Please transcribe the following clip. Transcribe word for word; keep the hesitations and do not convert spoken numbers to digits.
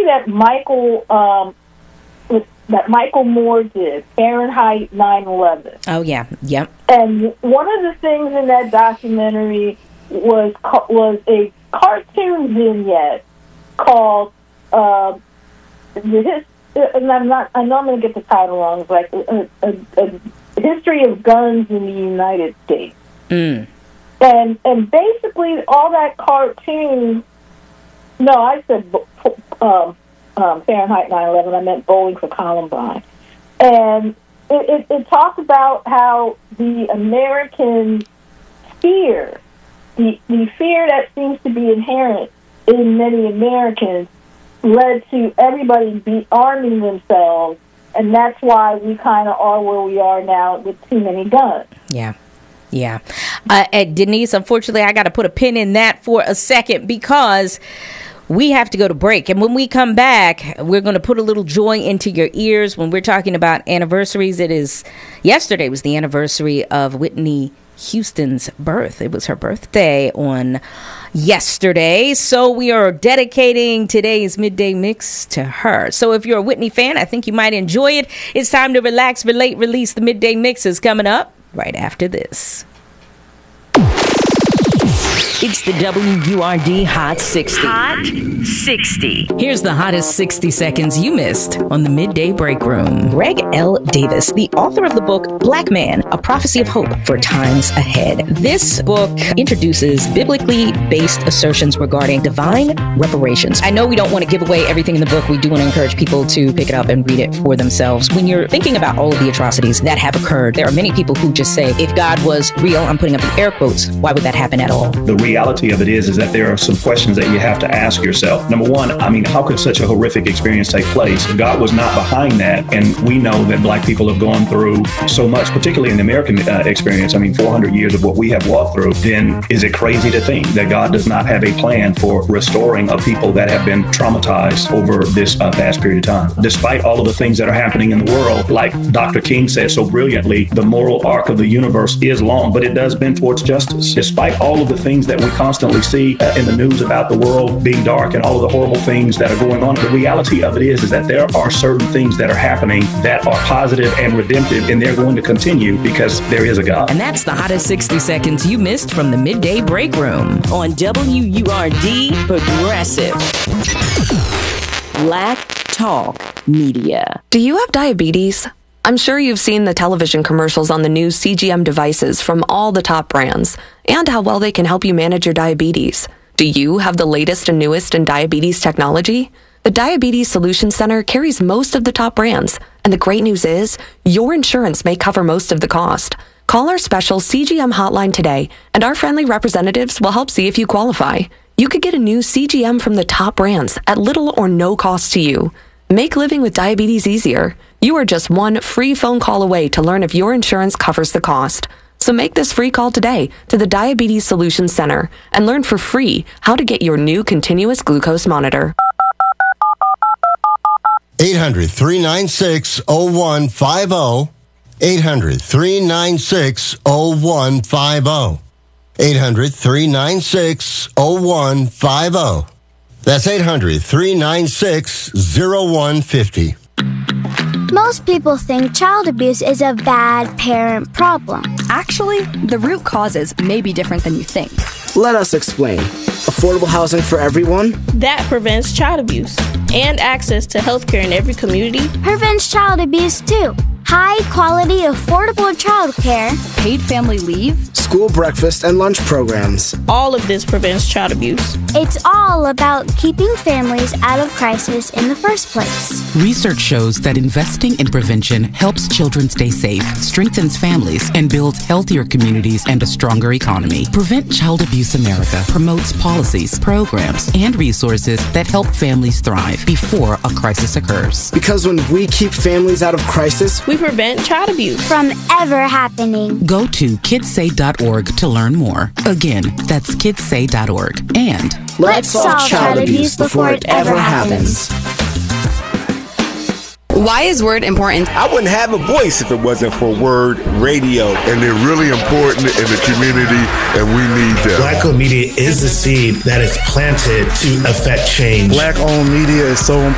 that Michael um, that Michael Moore did, Fahrenheit nine eleven. Oh yeah, yep. And one of the things in that documentary was was a cartoon vignette called uh, the his, and I'm not I know I'm going to get the title wrong. It's like a, a, a history of guns in the United States. Mm. And and basically all that cartoon. No, I said um, um, Fahrenheit nine eleven. I meant Bowling for Columbine, and it, it, it talked about how the American fear, the the fear that seems to be inherent in many Americans, led to everybody be arming themselves, and that's why we kind of are where we are now with too many guns. Yeah. Yeah. Uh, and Denise, unfortunately, I got to put a pin in that for a second because we have to go to break. And when we come back, we're going to put a little joy into your ears when we're talking about anniversaries. It is, yesterday was the anniversary of Whitney Houston's birth. It was her birthday on yesterday. So we are dedicating today's Midday Mix to her. So if you're a Whitney fan, I think you might enjoy it. It's time to relax, relate, release. The Midday Mix is coming up right after this. It's the W U R D Hot sixty. Hot sixty. Here's the hottest sixty seconds you missed on the Midday Break Room. Greg L. Davis, the author of the book Black Man, A Prophecy of Hope for Times Ahead. This book introduces biblically based assertions regarding divine reparations. I know we don't want to give away everything in the book. We do want to encourage people to pick it up and read it for themselves. When you're thinking about all of the atrocities that have occurred, there are many people who just say, if God was real, I'm putting up the air quotes, why would that happen at all? The reality of it is, is that there are some questions that you have to ask yourself. Number one, I mean, how could such a horrific experience take place? God was not behind that. And we know that Black people have gone through so much, particularly in the American uh, experience. I mean, four hundred years of what we have walked through. Then is it crazy to think that God does not have a plan for restoring a people that have been traumatized over this uh, past period of time? Despite all of the things that are happening in the world, like Doctor King said so brilliantly, the moral arc of the universe is long, but it does bend towards justice. Despite all of the things that we constantly see uh, in the news about the world being dark and all of the horrible things that are going on, the reality of it is, is that there are certain things that are happening that are positive and redemptive, and they're going to continue because there is a God. And that's the hottest sixty seconds you missed from the Midday Break Room on W U R D Progressive. Black Talk Media. Do you have diabetes? I'm sure you've seen the television commercials on the new C G M devices from all the top brands and how well they can help you manage your diabetes. Do you have the latest and newest in diabetes technology? The Diabetes Solutions Center carries most of the top brands, and the great news is your insurance may cover most of the cost. Call our special C G M hotline today, and our friendly representatives will help see if you qualify. You could get a new C G M from the top brands at little or no cost to you. Make living with diabetes easier. You are just one free phone call away to learn if your insurance covers the cost. So make this free call today to the Diabetes Solutions Center and learn for free how to get your new continuous glucose monitor. eight hundred, three nine six, oh one five oh. eight hundred, three nine six, oh one five oh. eight hundred, three nine six, oh one five oh. That's eight hundred, three nine six, oh one five oh. Most people think child abuse is a bad parent problem. Actually, the root causes may be different than you think. Let us explain. Affordable housing for everyone? That prevents child abuse. And access to health care in every community prevents child abuse too. High quality, affordable child care. Paid family leave. School breakfast and lunch programs. All of this prevents child abuse. It's all about keeping families out of crisis in the first place. Research shows that investing in prevention helps children stay safe, strengthens families, and builds healthier communities and a stronger economy. Prevent Child Abuse America promotes policies, programs, and resources that help families thrive before a crisis occurs. Because when we keep families out of crisis, we prevent child abuse from ever happening. Go to kidsay dot org to learn more. Again, that's kidsay dot org. And let's solve child abuse before it ever happens. Why is Word important? I wouldn't have a voice if it wasn't for Word Radio. And they're really important in the community, and we need them. Black-owned media is the seed that is planted to affect change. Black-owned media is so important.